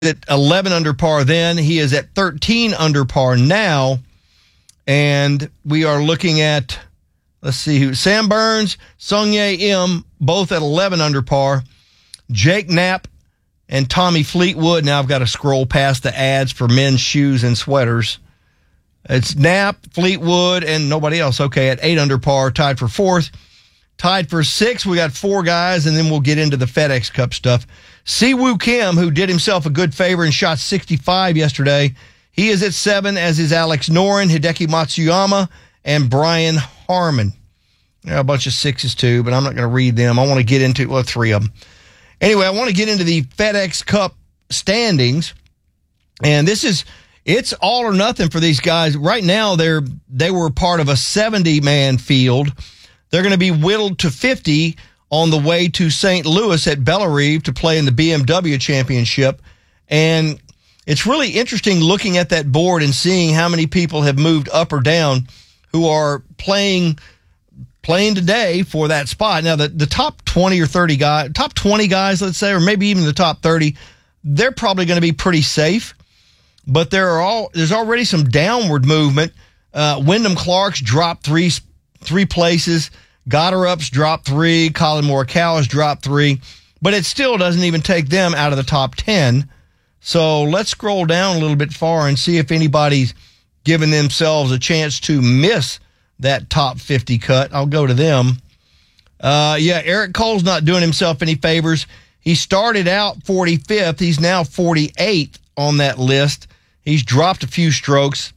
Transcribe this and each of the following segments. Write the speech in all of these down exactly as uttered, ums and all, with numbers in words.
at eleven under par then. He is at thirteen under par now. And we are looking at, let's see who, Sam Burns, Sungjae Im, both at eleven under par. Jake Knapp and Tommy Fleetwood. Now I've got to scroll past the ads for men's shoes and sweaters. It's Knapp, Fleetwood, and nobody else. Okay, at eight under par, tied for fourth. Tied for six, we got four guys, and then we'll get into the FedEx Cup stuff. Siwoo Kim, who did himself a good favor and shot sixty-five yesterday, he is at seven, as is Alex Noren, Hideki Matsuyama, and Brian Harman. Yeah, a bunch of sixes too, but I'm not going to read them. I want to get into, well, three of them. Anyway, I want to get into the FedEx Cup standings, and this is, it's all or nothing for these guys. Right now, they're they were part of a seventy-man field. They're going to be whittled to fifty on the way to Saint Louis at Bellerive to play in the B M W Championship. And it's really interesting looking at that board and seeing how many people have moved up or down who are playing playing today for that spot. Now, the, the top twenty or thirty guys, top twenty guys, let's say, or maybe even the top thirty, they're probably going to be pretty safe. But there are all there's already some downward movement. Uh, Wyndham Clark's dropped three three places. Gotterup's dropped three. Colin Morikawa's dropped three. But it still doesn't even take them out of the top ten. So let's scroll down a little bit far and see if anybody's giving themselves a chance to miss that top fifty cut. I'll go to them. Uh, yeah, Eric Cole's not doing himself any favors. He started out forty-fifth. He's now forty-eighth on that list. He's dropped a few strokes.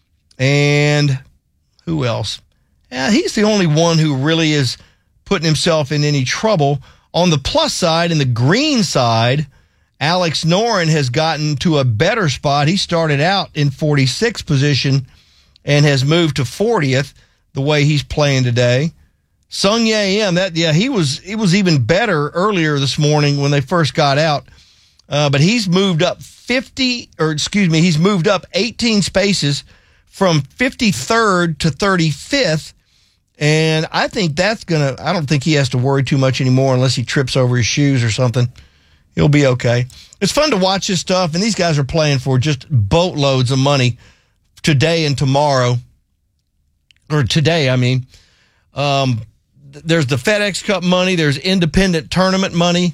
And who else? Yeah, he's the only one who really is putting himself in any trouble. On the plus side, in the green side, Alex Noren has gotten to a better spot. He started out in forty-sixth position and has moved to fortieth the way he's playing today. Sungjae Im, that yeah, he was he was even better earlier this morning when they first got out. Uh, but he's moved up fifty, or excuse me, he's moved up eighteen spaces from fifty-third to thirty-fifth. And I think that's going to, I don't think he has to worry too much anymore unless he trips over his shoes or something. He'll be okay. It's fun to watch this stuff, and these guys are playing for just boatloads of money today and tomorrow. Or today, I mean. Um, there's the FedEx Cup money. There's independent tournament money.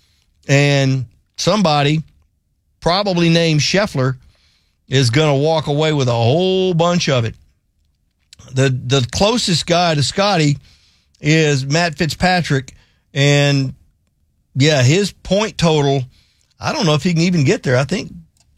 And somebody, probably named Scheffler, is going to walk away with a whole bunch of it. The the closest guy to Scotty is Matt Fitzpatrick, and yeah, his point total, I don't know if he can even get there. I think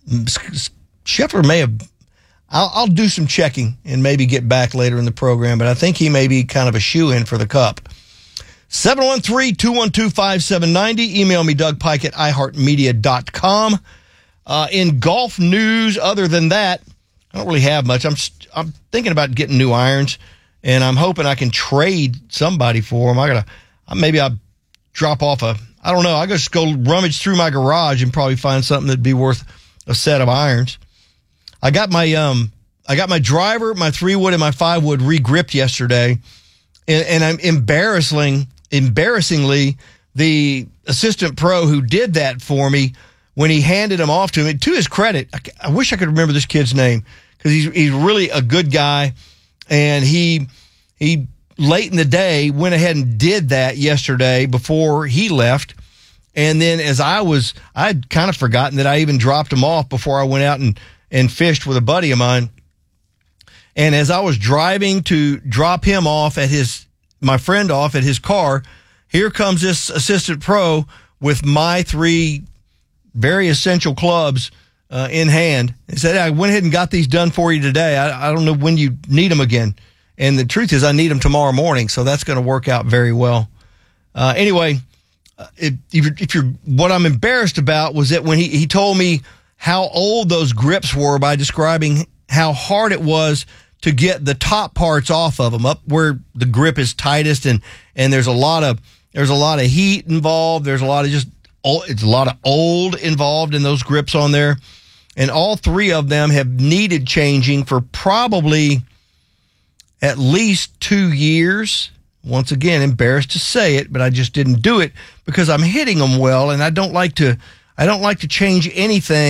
Scheffler may have, I'll, I'll do some checking and maybe get back later in the program, but I think he may be kind of a shoe-in for the Cup. seven one three, two one two, five seven nine zero. Email me, Doug Pike at i heart media dot com. Uh, in golf news, other than that, I don't really have much. I'm I'm thinking about getting new irons, and I'm hoping I can trade somebody for them. I gotta maybe I'll drop off a I don't know. I just go rummage through my garage and probably find something that'd be worth a set of irons. I got my um I got my driver, my three wood, and my five wood re-gripped yesterday, and, and I'm embarrassing embarrassingly the assistant pro who did that for me, when he handed them off to me, to his credit, I, I wish I could remember this kid's name, because he's he's really a good guy, and he he late in the day went ahead and did that yesterday before he left, and then as I was, I'd kind of forgotten that I even dropped him off before I went out and and fished with a buddy of mine, and as I was driving to drop him off at his my friend off at his car, here comes this assistant pro with my three very essential clubs uh, in hand. He said, I went ahead and got these done for you today. I, I don't know when you need them again. And the truth is I need them tomorrow morning, so that's going to work out very well. Uh, anyway, uh, if, if, you're, if you're, what I'm embarrassed about was that when he, he told me how old those grips were by describing how hard it was to get the top parts off of them, up where the grip is tightest, and, and there's a lot of, there's a lot of heat involved. There's a lot of just, it's a lot of old involved in those grips on there. And all three of them have needed changing for probably at least two years. Once again, embarrassed to say it, but I just didn't do it because I'm hitting them well, and I don't like to, I don't like to change anything